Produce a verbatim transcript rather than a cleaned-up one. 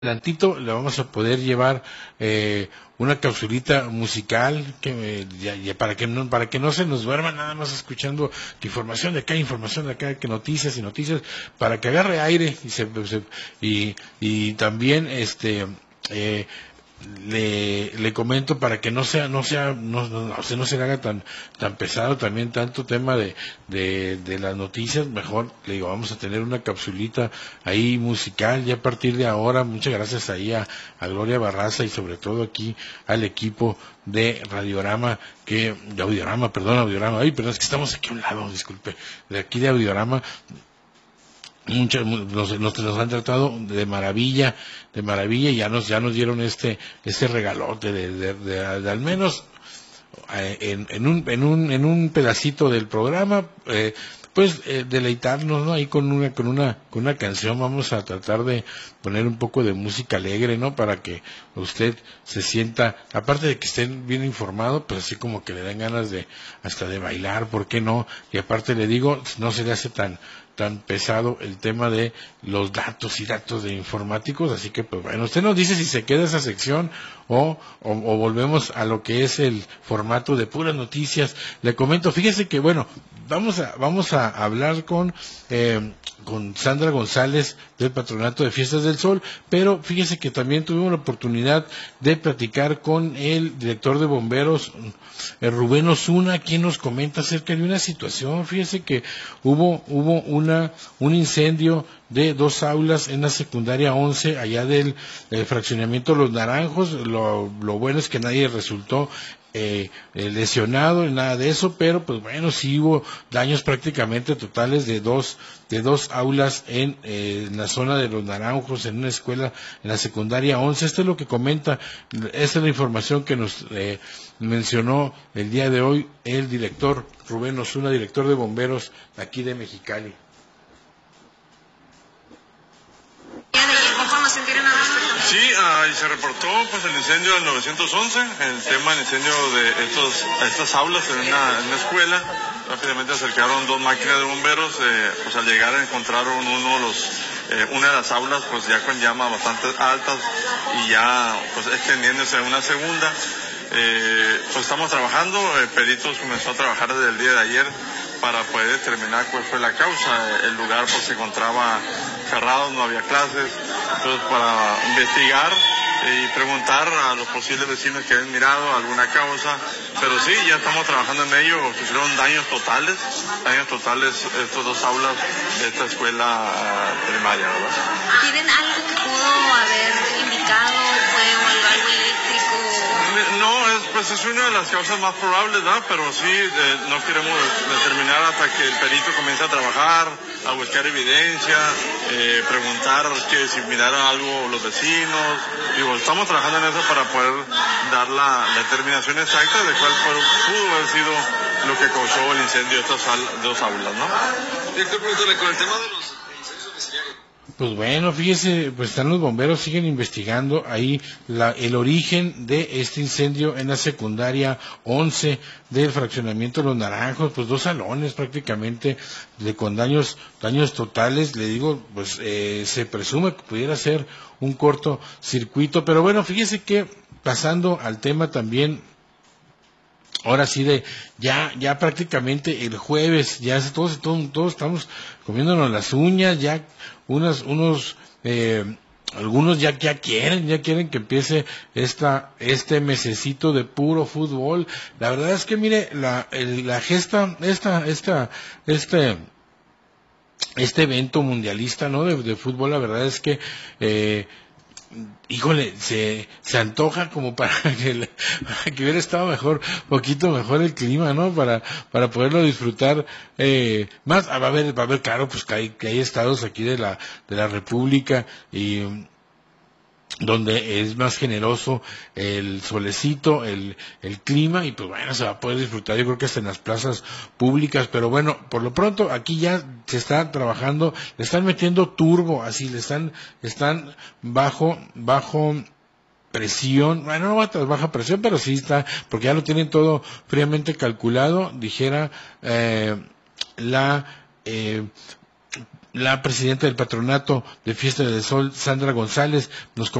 Adelantito le vamos a poder llevar eh, una capsulita musical que eh, ya, ya para que no para que no se nos duerma nada más escuchando que información de acá, información de acá, que noticias y noticias, para que agarre aire y se, se- y, y también este eh, le, le comento para que no sea no sea no, no, no, se no se le haga tan tan pesado también tanto tema de, de de las noticias. Mejor le digo, vamos a tener una capsulita ahí musical ya a partir de ahora. Muchas gracias ahí a, a Gloria Barraza y sobre todo aquí al equipo de Radiorama, que de Audiorama, perdón, Audiorama, ay, perdón, es que estamos aquí a un lado, disculpe, de aquí de Audiorama. Muchas nos, nos, nos han tratado de maravilla, de maravilla, y ya nos ya nos dieron este este regalote de, de, de, de al menos eh, en, en un en un en un pedacito del programa, eh, pues eh, deleitarnos, ¿no? Ahí con una con una con una canción. Vamos a tratar de poner un poco de música alegre, ¿no? Para que usted se sienta, aparte de que estén bien informado, pues así como que le den ganas de hasta de bailar, ¿por qué no? Y aparte le digo, no se le hace tan tan pesado el tema de los datos y datos de informáticos, así que pues bueno, usted nos dice si se queda esa sección o, o, o volvemos a lo que es el formato de puras noticias. Le comento, fíjese que bueno, vamos a vamos a hablar con eh, con Sandra González del Patronato de Fiestas del Sol, pero fíjese que también tuvimos la oportunidad de platicar con el director de bomberos, eh, Rubén Osuna, quien nos comenta acerca de una situación. Fíjese que hubo hubo una un incendio de dos aulas en la secundaria once allá del eh, fraccionamiento Los Naranjos. Lo, lo bueno es que nadie resultó eh, eh, lesionado ni nada de eso, pero pues bueno, sí hubo daños prácticamente totales de dos de dos aulas en, eh, en la zona de Los Naranjos, en una escuela, en la secundaria once. Esto es lo que comenta, esta es la información que nos eh, mencionó el día de hoy el director Rubén Osuna, director de bomberos aquí de Mexicali. Sí, uh, y se reportó pues el incendio del novecientos once, el tema del incendio de estos, estas aulas en una, en una escuela. Rápidamente acercaron dos máquinas de bomberos, eh, pues al llegar encontraron uno de los, eh, una de las aulas pues ya con llamas bastante altas y ya pues extendiéndose a una segunda. Eh, pues estamos trabajando, eh, Peritos comenzó a trabajar desde el día de ayer para poder determinar cuál fue la causa. El lugar pues se encontraba cerrado, no había clases, entonces para investigar y preguntar a los posibles vecinos que habían mirado alguna causa, pero sí, ya estamos trabajando en ello. Sufrieron daños totales, daños totales estos dos aulas de esta escuela uh, primaria, ¿verdad? ¿Tienen algo que pudo haber indicado? ¿Fue algo, algo eléctrico? No, es, pues es una de las causas más probables, ¿verdad? Pero sí, eh, no queremos determinar hasta que el perito comience a trabajar, a buscar evidencia, eh, preguntar que si miraron algo los vecinos. Digo, estamos trabajando en eso para poder dar la, la determinación exacta de cuál fue, pudo haber sido lo que causó el incendio de estas dos aulas, ¿no? Director, pregúntale con el tema de los incendios domiciliarios. Pues bueno, fíjese, pues están los bomberos, siguen investigando ahí la, el origen de este incendio en la secundaria once del fraccionamiento Los Naranjos. Pues dos salones prácticamente de, con daños daños totales. Le digo, pues eh, se presume que pudiera ser un corto circuito, pero bueno, fíjese que pasando al tema también, ahora sí de ya ya prácticamente el jueves ya todos todos, todos estamos comiéndonos las uñas, ya unos unos eh, algunos ya ya quieren ya quieren que empiece esta este mesecito de puro fútbol. La verdad es que mire la el, la gesta esta esta este este evento mundialista, ¿no? de, de fútbol, la verdad es que eh, híjole, se, se antoja como para que, le, para que hubiera estado mejor, poquito mejor el clima, ¿no? Para, para poderlo disfrutar, eh, más, ah, va a haber, va a haber, claro, pues que hay, que hay estados aquí de la, de la República y, donde es más generoso el solecito, el, el clima, y pues bueno, se va a poder disfrutar, yo creo que hasta en las plazas públicas. Pero bueno, por lo pronto aquí ya se está trabajando, le están metiendo turbo, así, le están, están bajo, bajo presión, bueno, no va a baja presión, pero sí está, porque ya lo tienen todo fríamente calculado, dijera, eh, la, eh, la presidenta del Patronato de Fiesta del Sol, Sandra González, nos